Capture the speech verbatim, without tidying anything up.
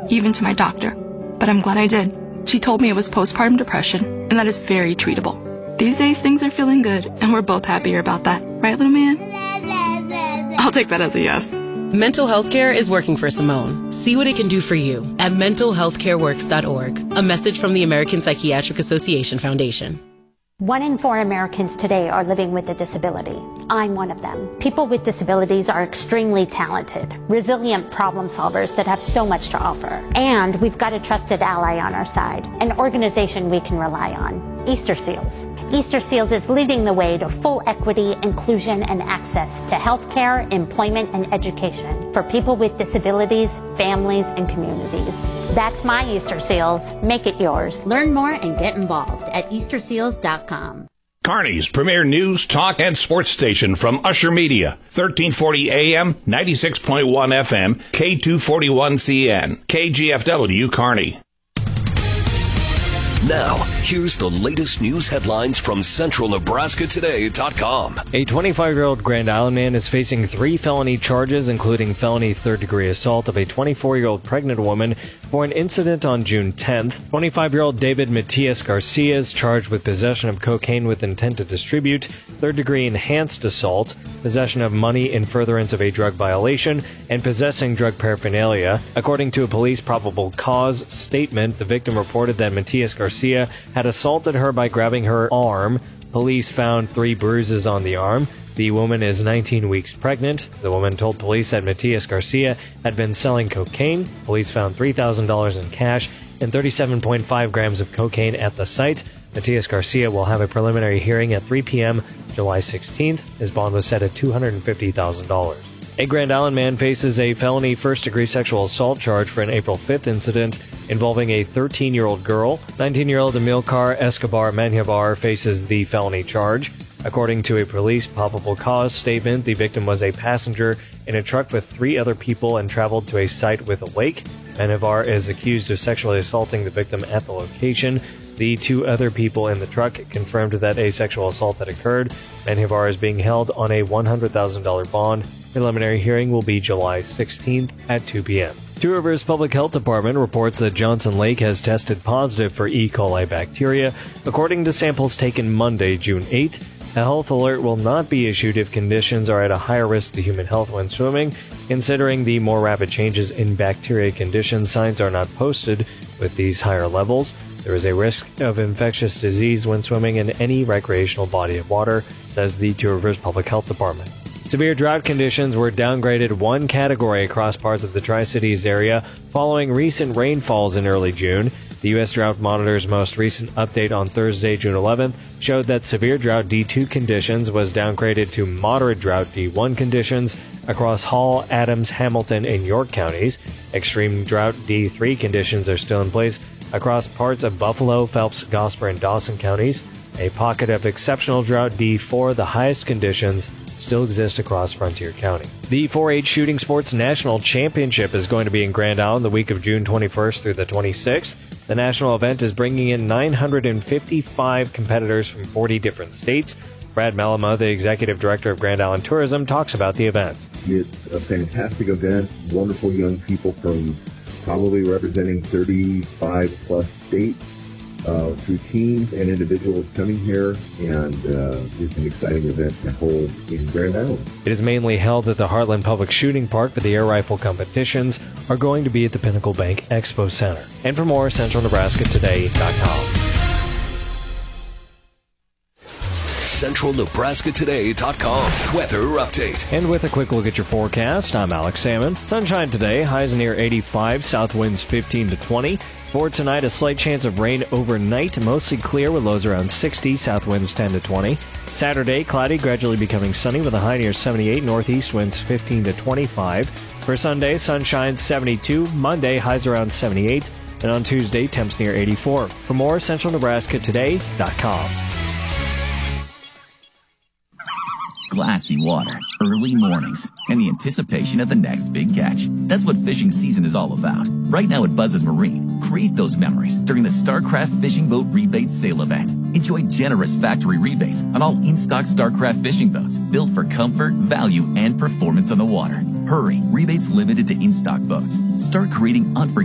even to my doctor. But I'm glad I did. She told me it was postpartum depression, and that is very treatable. These days, things are feeling good, and we're both happier about that. Right, little man? I'll take that as a yes. Mental health care is working for Simone. See what it can do for you at mental health care works dot org. A message from the American Psychiatric Association Foundation. One in four Americans today are living with a disability. I'm one of them. People with disabilities are extremely talented, resilient problem solvers that have so much to offer. And we've got a trusted ally on our side, an organization we can rely on, Easter Seals. Easter Seals is leading the way to full equity, inclusion, and access to healthcare, employment, and education for people with disabilities, families, and communities. That's my Easter Seals. Make it yours. Learn more and get involved at easter seals dot com. Kearney's premier news, talk, and sports station from Usher Media. thirteen forty A M, ninety-six point one F M, K two forty-one C N, K G F W Kearney. Now, here's the latest news headlines from Central Nebraska Today dot com. A twenty-five-year-old Grand Island man is facing three felony charges, including felony third-degree assault of a twenty-four-year-old pregnant woman for an incident on June tenth. twenty-five-year-old David Matias Garcia is charged with possession of cocaine with intent to distribute, third-degree enhanced assault, possession of money in furtherance of a drug violation, and possessing drug paraphernalia. According to a police probable cause statement, the victim reported that Matias Garcia had assaulted her by grabbing her arm. Police found three bruises on the arm. The woman is nineteen weeks pregnant. The woman told police that Matias Garcia had been selling cocaine. Police found three thousand dollars in cash and thirty-seven point five grams of cocaine at the site. Matias Garcia will have a preliminary hearing at three p.m. July sixteenth. His bond was set at two hundred fifty thousand dollars. A Grand Island man faces a felony first-degree sexual assault charge for an April fifth incident involving a thirteen-year-old girl. nineteen-year-old Amilcar Escobar Manjavar faces the felony charge. According to a police probable cause statement, the victim was a passenger in a truck with three other people and traveled to a site with a lake. Manjavar is accused of sexually assaulting the victim at the location. The two other people in the truck confirmed that a sexual assault had occurred. Manjavar is being held on a one hundred thousand dollars bond. Preliminary hearing will be July sixteenth at two p.m. Two Rivers Public Health Department reports that Johnson Lake has tested positive for E. coli bacteria. According to samples taken Monday, June eighth, a health alert will not be issued if conditions are at a higher risk to human health when swimming. Considering the more rapid changes in bacteria conditions, signs are not posted with these higher levels. There is a risk of infectious disease when swimming in any recreational body of water, says the Two Rivers Public Health Department. Severe drought conditions were downgraded one category across parts of the Tri-Cities area following recent rainfalls in early June. The U S Drought Monitor's most recent update on Thursday, June eleventh, showed that severe drought D two conditions was downgraded to moderate drought D one conditions across Hall, Adams, Hamilton, and York counties. Extreme drought D three conditions are still in place across parts of Buffalo, Phelps, Gosper, and Dawson counties. A pocket of exceptional drought D four, the highest conditions, still exist across Frontier County. The four H Shooting Sports National Championship is going to be in Grand Island the week of June twenty-first through the twenty-sixth. The national event is bringing in nine hundred fifty-five competitors from forty different states. Brad Malama, the executive director of Grand Island Tourism, talks about the event. It's a fantastic event. Wonderful young people from probably representing thirty-five plus states. Uh, through teams and individuals coming here, and uh, it's an exciting event to hold in Grand Island. It is mainly held at the Heartland Public Shooting Park, but the air rifle competitions are going to be at the Pinnacle Bank Expo Center. And for more, Central Nebraska Today dot com. Central Nebraska Today dot com weather update. And with a quick look at your forecast, I'm Alex Salmon. Sunshine today, highs near eighty-five, south winds fifteen to twenty. For tonight, a slight chance of rain overnight, mostly clear with lows around sixty, south winds ten to twenty. Saturday, cloudy, gradually becoming sunny with a high near seventy-eight, northeast winds fifteen to twenty-five. For Sunday, sunshine seventy-two, Monday, highs around seventy-eight, and on Tuesday, temps near eighty-four. For more, Central Nebraska Today dot com. Glassy water, early mornings, and the anticipation of the next big catch. That's what fishing season is all about. Right now at Buzz's Marine, create those memories during the StarCraft Fishing Boat Rebate Sale event. Enjoy generous factory rebates on all in-stock StarCraft fishing boats built for comfort, value, and performance on the water. Hurry, rebates limited to in-stock boats. Start creating unforgettable